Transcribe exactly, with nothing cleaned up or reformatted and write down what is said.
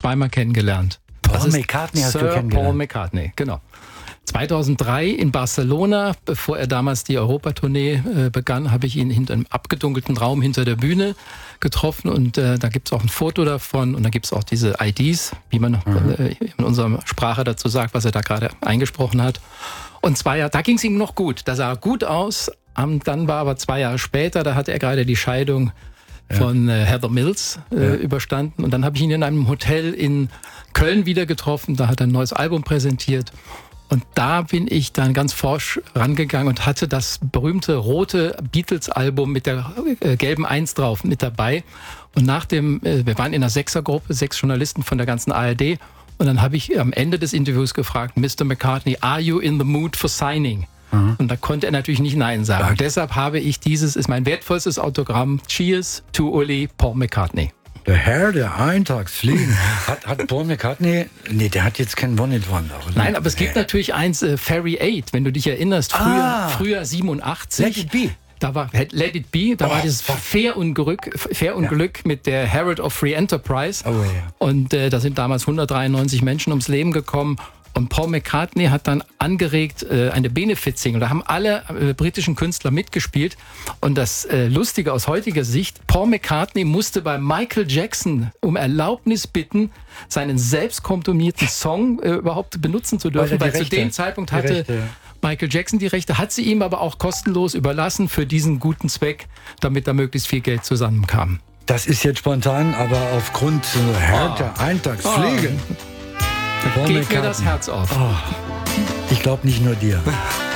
zweimal kennengelernt. Paul McCartney hast Sir du kennengelernt? Paul McCartney, genau. zweitausenddrei in Barcelona, bevor er damals die Europatournee äh, begann, habe ich ihn hinter einem abgedunkelten Raum hinter der Bühne getroffen und äh, da gibt es auch ein Foto davon und da gibt es auch diese I Ds, wie man mhm. äh, in unserer Sprache dazu sagt, was er da gerade eingesprochen hat. Und zwei Jahre, da ging es ihm noch gut, da sah er gut aus. Um, dann war aber zwei Jahre später, da hatte er gerade die Scheidung ja. von äh, Heather Mills äh, ja. überstanden und dann habe ich ihn in einem Hotel in Köln wieder getroffen, da hat er ein neues Album präsentiert. Und da bin ich dann ganz forsch rangegangen und hatte das berühmte rote Beatles-Album mit der äh, gelben Eins drauf mit dabei. Und nach dem, äh, wir waren in einer Sechsergruppe, sechs Journalisten von der ganzen A R D. Und dann habe ich am Ende des Interviews gefragt, Mister McCartney, are you in the mood for signing? Mhm. Und da konnte er natürlich nicht Nein sagen. Ja. Und deshalb habe ich dieses, ist mein wertvollstes Autogramm, Cheers to Uli, Paul McCartney. Der Herr der Eintagsfliegen. Hat, hat Paul McCartney, nee, der hat jetzt kein One-Hit-Wonder, oder? Nein, aber es gibt nee. natürlich eins, äh, Ferry eight, wenn du dich erinnerst, früher, ah, früher siebenundachtzig. Let It Be. Da war Let It Be, da oh, war dieses Fährunglück, Fährunglück ja. mit der Herald of Free Enterprise. Oh, ja. Und äh, da sind damals hundertdreiundneunzig Menschen ums Leben gekommen. Und Paul McCartney hat dann angeregt, äh, eine Benefit-Single. Da haben alle äh, britischen Künstler mitgespielt. Und das äh, Lustige aus heutiger Sicht, Paul McCartney musste bei Michael Jackson um Erlaubnis bitten, seinen selbst komponierten Song äh, überhaupt benutzen zu dürfen. Weil, weil zu dem Zeitpunkt hatte Rechte, ja. Michael Jackson die Rechte, hat sie ihm aber auch kostenlos überlassen für diesen guten Zweck, damit da möglichst viel Geld zusammenkam. Das ist jetzt spontan, aber aufgrund äh, härter oh. Eintagsfliege. Oh. Da geht mir das Herz auf. Oh, ich glaube nicht nur dir.